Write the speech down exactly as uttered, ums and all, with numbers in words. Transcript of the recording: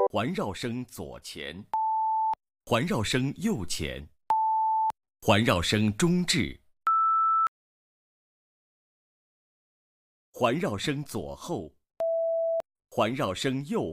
环绕声左前，环绕声右前，环绕声中置，环绕声左后，环绕声右。